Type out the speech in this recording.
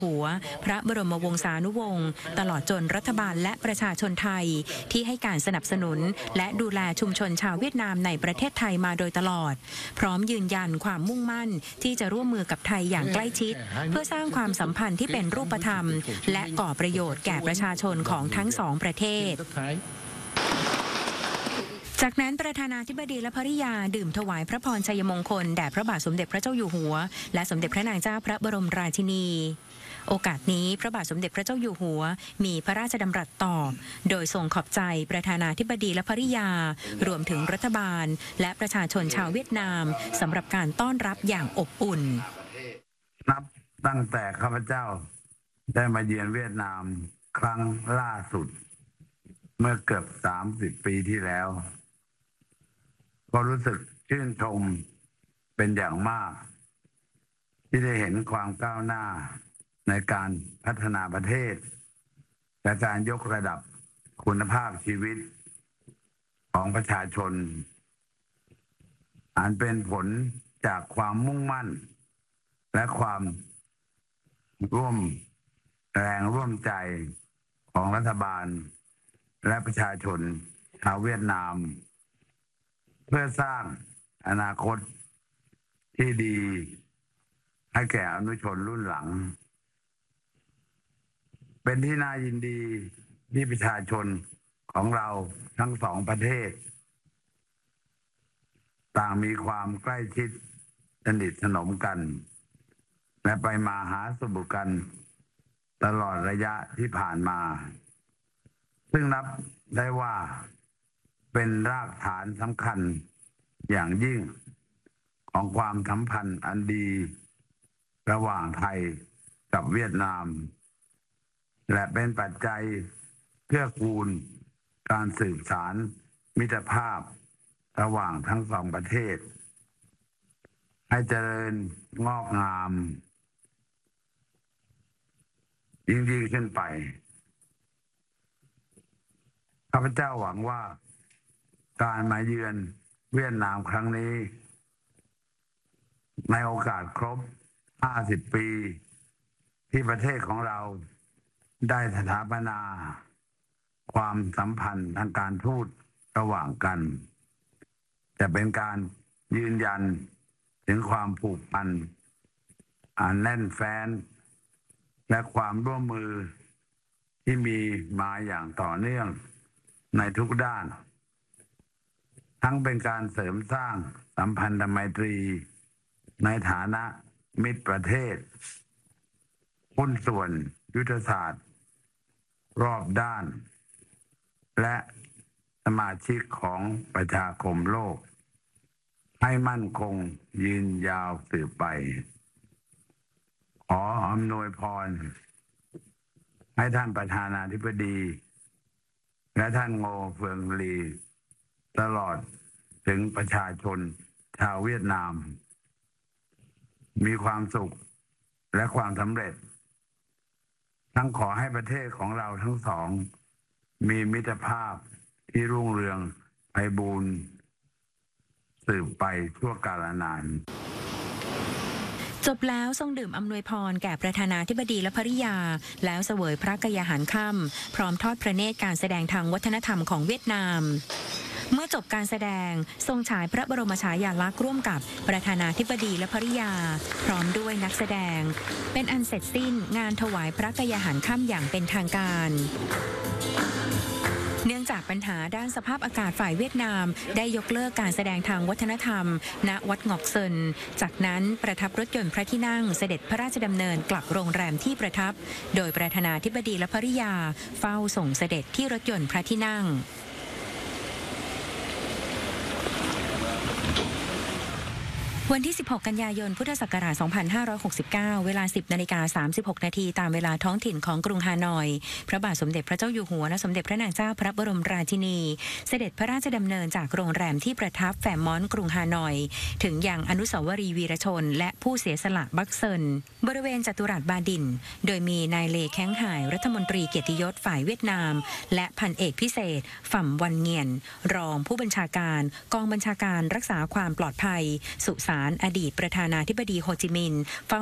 หัวพระบรมวงศานุวงศ์ตลอดจนรัฐบาลและประชาชนไทยที่ให้การสนับสนุนและดูแลชุมชนชาวเวียดนามในประเทศไทยมาโดยตลอดพร้อมยืนยันความมุ่งมั่นที่จะร่วมมือกับไทยอย่างใกล้ชิดเพื่อสร้างความสัมพันธ์ที่เป็นรูปธรรมและก่อประโยชน์แก่ประชาชนของทั้งสองประเทศจากนั้นประธานาธิบดีและภริยาดื่มถวายพระพรชัยมงคลแด่พระบาทสมเด็จพระเจ้าอยู่หัวและสมเด็จพระนางเจ้าพระบรมราชินีโอกาสนี้พระบาทสมเด็จพระเจ้าอยู่หัวมีพระราชดำรัสตอบโดยทรงขอบใจประธานาธิบดีและภริยารวมถึงรัฐบาลและประชาชนชาวเวียดนามสำหรับการต้อนรับอย่างอบอุ่นนับตั้งแต่ข้าพเจ้าได้มาเยือนเวียดนามครั้งล่าสุดเมื่อเกือบ30 ปีที่แล้วก็รู้สึกชื่นชมเป็นอย่างมากที่ได้เห็นความก้าวหน้าในการพัฒนาประเทศและการยกระดับคุณภาพชีวิตของประชาชนอันเป็นผลจากความมุ่งมั่นและความร่วมแรงร่วมใจของรัฐบาลและประชาชนชาวเวียดนามเพื่อสร้างอนาคตที่ดีให้แก่อนุชนรุ่นหลังเป็นที่น่ายินดีที่ประชาชนของเราทั้งสองประเทศต่างมีความใกล้ชิดสนิทสนมกันและไปมาหาสู่กันตลอดระยะที่ผ่านมาซึ่งนับได้ว่าเป็นรากฐานสำคัญอย่างยิ่งของความสัมพันธ์อันดีระหว่างไทยกับเวียดนามและเป็นปัจจัยเพื่อกูลการสืบสานมิตรภาพระหว่างทั้งสองประเทศให้เจริญงอกงามยิ่งขึ้นไปข้าพเจ้าหวังว่าการมาเยือนเวียดนามครั้งนี้ในโอกาสครบ50 ปีที่ประเทศของเราได้สถาปนาความสัมพันธ์ทางการทูตระหว่างกันจะเป็นการยืนยันถึงความผูกพันอันแน่นแฟ้นและความร่วมมือที่มีมาอย่างต่อเนื่องในทุกด้านทั้งเป็นการเสริมสร้างสัมพันธไมตรีในฐานะมิตรประเทศหุ้นส่วนยุทธศาสตร์รอบด้านและสมาชิกของประชาคมโลกให้มั่นคงยืนยาวสืบไปขออำนวยพรให้ท่านประธานาธิบดีและท่านโงเฟืองลีตลอดถึงประชาชนชาวเวียดนามมีความสุขและความสำเร็จทั้งขอให้ประเทศของเราทั้งสองมีมิตรภาพที่รุ่งเรืองไพบูลย์สืบไปชั่วกาลนานจบแล้วทรงดื่มอำนวยพรแก่ประธานาธิบดีและภริยาแล้วเสวยพระกยาหารค่ำพร้อมทอดพระเนตรการแสดงทางวัฒนธรรมของเวียดนามเมื่อจบการแสดงทรงฉายพระบรมฉายาลักษณ์ร่วมกับประธานาธิบดีและภริยาพร้อมด้วยนักแสดงเป็นอันเสร็จสิ้นงานถวายพระกยาหารค่ำอย่างเป็นทางการเนื่องจากปัญหาด้านสภาพอากาศฝ่ายเวียดนามได้ยกเลิกการแสดงทางวัฒนธรรมณวัดงอกเซินจากนั้นประทับรถยนต์พระที่นั่งเสด็จพระราชดำเนินกลับโรงแรมที่ประทับโดยประธานาธิบดีและภริยาเฝ้าส่งเสด็จที่รถยนต์พระที่นั่งวันที่ 16 กันยายน พุทธศักราช 2569 เวลา 10:36 นาทีตามเวลาท้องถิ่นของกรุงฮานอยพระบาทสมเด็จพระเจ้าอยู่หัวและสมเด็จพระนางเจ้าพระบรมราชินีเสด็จพระราชดำเนินจากโรงแรมที่ประทับแฟมมอนต์กรุงฮานอยถึงยังอนุสาวรีย์วีรชนและผู้เสียสละบักเซินบริเวณจัตุรัสบาดินโดยมีนายเลแข้งห่ายรัฐมนตรีเกียรติยศฝ่ายเวียดนามและพันเอกพิเศษฝ่ำวันเงียนรองผู้บัญชาการกองบัญชาการรักษาความปลอดภัยสุสานอดีตประธานาธิบดีโฮจิมินห์